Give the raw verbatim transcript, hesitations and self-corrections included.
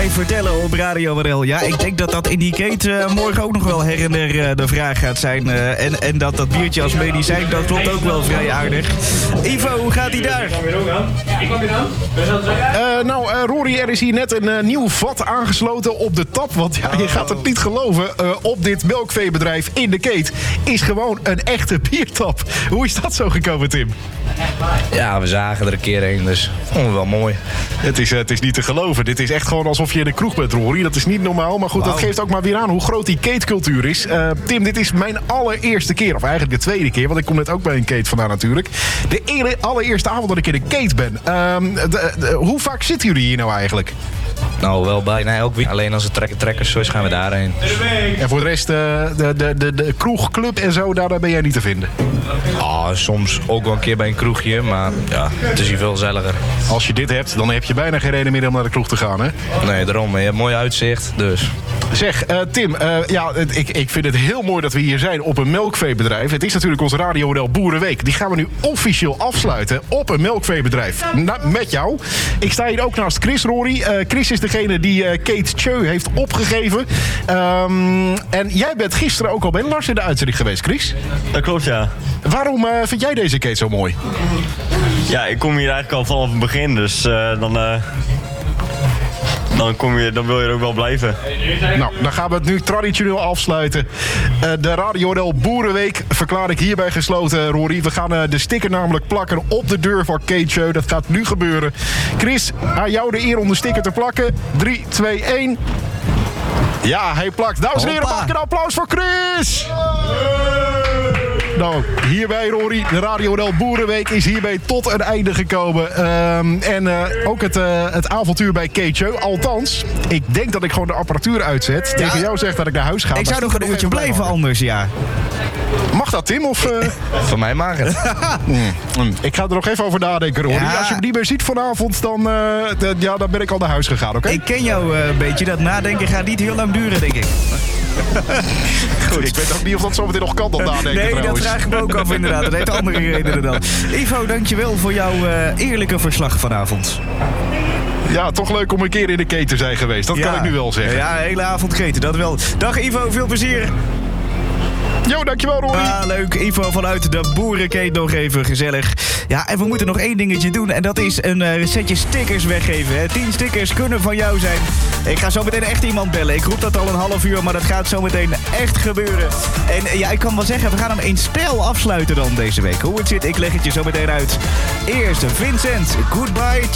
vertellen op Radio W R L. Ja, ik denk dat dat in die kate uh, morgen ook nog wel her en der uh, de vraag gaat zijn. Uh, en, en dat dat biertje als medicijn, dat klopt ook wel vrij aardig. Ivo, hoe gaat hij daar? Ik kom weer aan. Uh, nou, uh, Rory, er is hier net een uh, nieuw vat aangesloten op de tap. Want ja, je gaat het niet geloven. Uh, op dit melkveebedrijf in de Keet is gewoon een echte biertap. Hoe is dat zo gekomen, Tim? Ja, we zagen er een keer heen, dus vond het wel mooi. Het is, uh, het is niet te geloven. Dit is echt gewoon alsof je in de kroeg bent, Rory. Dat is niet normaal. Maar goed, wow. Dat geeft ook maar weer aan hoe groot die Keetcultuur is. Uh, Tim, dit is mijn allereerste keer. Of eigenlijk de tweede keer. Want ik kom net ook bij een Keet vandaan natuurlijk. De ere, allereerste avond dat ik in de Keet ben. Uh, de, de, hoe vaak zitten jullie hier nou eigenlijk? Nou, wel bijna elk week. Alleen als het trekken trekkers zo is, gaan we daarheen. En voor de rest, uh, de, de, de, de kroegclub en zo, daar, daar ben jij niet te vinden? Ah, soms ook wel een keer bij een kroegje, maar ja, het is hier veel gezelliger. Als je dit hebt, dan heb je bijna geen reden meer om naar de kroeg te gaan, hè? Nee, daarom. Je hebt mooi uitzicht, dus... Zeg, uh, Tim, uh, ja, ik, ik vind het heel mooi dat we hier zijn op een melkveebedrijf. Het is natuurlijk onze Radio W R L Boerenweek. Die gaan we nu officieel afsluiten op een melkveebedrijf. Na, met jou. Ik sta hier ook naast Chris, Rory. Uh, Chris is degene die uh, Kate Tjeu heeft opgegeven. Um, en jij bent gisteren ook al bij Lars in de uitzending geweest, Chris. Dat klopt, ja. Waarom uh, vind jij deze Kate zo mooi? Ja, ik kom hier eigenlijk al vanaf het begin, dus uh, dan... Uh... Dan, kom je, dan wil je er ook wel blijven. Nou, dan gaan we het nu traditioneel afsluiten. Uh, de Radio W R L Boerenweek verklaar ik hierbij gesloten, Rory. We gaan uh, de sticker namelijk plakken op de deur van Kate Tjeu. Dat gaat nu gebeuren. Chris, aan jou de eer om de sticker te plakken. drie, twee, één. Ja, hij plakt. Dames en heren, maak een applaus voor Chris! Nou, hierbij, Rory, de Radio W R L Boerenweek is hierbij tot een einde gekomen. Um, en uh, ook het, uh, het avontuur bij Kate Tjeu. Althans, ik denk dat ik gewoon de apparatuur uitzet. Ja. Tegen jou zeg dat ik naar huis ga. Ik zou nog een uurtje blijven, blijven anders, ja. Mag dat, Tim? Of, uh... Voor mij mag het. mm. Mm. Ik ga er nog even over nadenken, Rory. Ja. Als je me niet meer ziet vanavond, dan, uh, de, ja, dan ben ik al naar huis gegaan, oké? Okay? Ik ken jou uh, een beetje. Dat nadenken gaat niet heel lang duren, denk ik. Goed. Ik weet ook niet of dat zo meteen nog kan, dat nadenken. Nee, trouwens. Dat vraag ik me ook af inderdaad. Dat heeft andere redenen dan. Ivo, dankjewel voor jouw uh, eerlijke verslag vanavond. Ja, toch leuk om een keer in de Keet te zijn geweest. Dat ja. kan ik nu wel zeggen. Ja, een hele avond keten, dat wel. Dag Ivo, veel plezier. Jo, dankjewel Rory. Ah, leuk. Ivo vanuit de Boerenkeet nog even gezellig. Ja, en we moeten nog één dingetje doen. En dat is een uh, setje stickers weggeven. Hè. Tien stickers kunnen van jou zijn. Ik ga zo meteen echt iemand bellen. Ik roep dat al een half uur, maar dat gaat zo meteen echt gebeuren. En ja, ik kan wel zeggen, we gaan hem in stijl afsluiten dan deze week. Hoe het zit, ik leg het je zo meteen uit. Eerst Vincent, Goodbye